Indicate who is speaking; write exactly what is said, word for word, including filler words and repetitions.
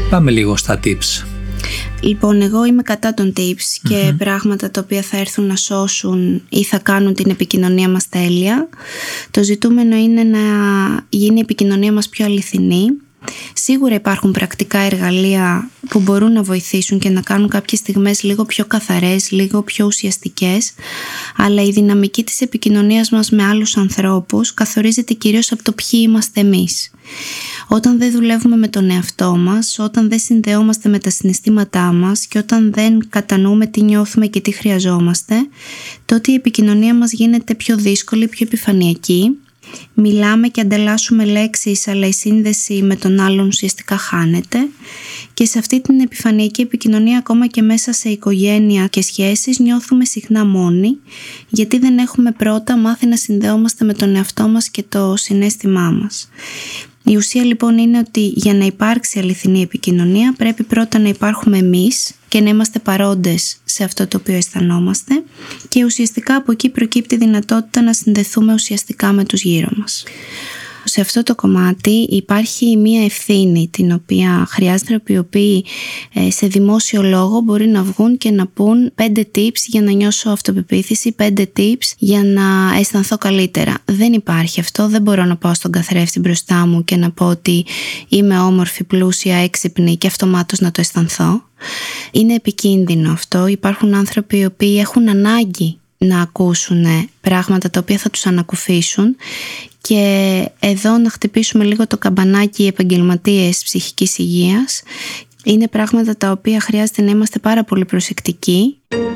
Speaker 1: Πάμε λίγο στα tips.
Speaker 2: Λοιπόν, εγώ είμαι κατά των tips και mm-hmm. πράγματα τα οποία θα έρθουν να σώσουν ή θα κάνουν την επικοινωνία μας τέλεια. Το ζητούμενο είναι να γίνει η επικοινωνία μας πιο αληθινή. Σίγουρα υπάρχουν πρακτικά εργαλεία που μπορούν να βοηθήσουν και να κάνουν κάποιες στιγμές λίγο πιο καθαρές, λίγο πιο ουσιαστικές, αλλά η δυναμική της επικοινωνίας μας με άλλους ανθρώπους καθορίζεται κυρίως από το ποιοι είμαστε εμείς. Όταν δεν δουλεύουμε με τον εαυτό μας, όταν δεν συνδεόμαστε με τα συναισθήματά μας και όταν δεν κατανοούμε τι νιώθουμε και τι χρειαζόμαστε, τότε η επικοινωνία μας γίνεται πιο δύσκολη, πιο επιφανειακή. Μιλάμε και ανταλλάσσουμε λέξεις, αλλά η σύνδεση με τον άλλον ουσιαστικά χάνεται, και σε αυτή την επιφανειακή επικοινωνία, ακόμα και μέσα σε οικογένεια και σχέσεις, νιώθουμε συχνά μόνοι, γιατί δεν έχουμε πρώτα μάθει να συνδεόμαστε με τον εαυτό μας και το συναίσθημά μας. Η ουσία λοιπόν είναι ότι για να υπάρξει αληθινή επικοινωνία πρέπει πρώτα να υπάρχουμε εμείς και να είμαστε παρόντες σε αυτό το οποίο αισθανόμαστε, και ουσιαστικά από εκεί προκύπτει η δυνατότητα να συνδεθούμε ουσιαστικά με τους γύρω μας. Σε αυτό το κομμάτι υπάρχει μία ευθύνη την οποία χρειάζεται, οι οποίοι σε δημόσιο λόγο μπορεί να βγουν και να πούν πέντε tips για να νιώσω αυτοπεποίθηση, πέντε tips για να αισθανθώ καλύτερα. Δεν υπάρχει αυτό, δεν μπορώ να πάω στον καθρέφτη μπροστά μου και να πω ότι είμαι όμορφη, πλούσια, έξυπνη και αυτομάτως να το αισθανθώ. Είναι επικίνδυνο αυτό. Υπάρχουν άνθρωποι οι οποίοι έχουν ανάγκη να ακούσουν πράγματα τα οποία θα τους ανακουφίσουν, και εδώ να χτυπήσουμε λίγο το καμπανάκι οι επαγγελματίες ψυχικής υγείας. Είναι πράγματα τα οποία χρειάζεται να είμαστε πάρα πολύ προσεκτικοί.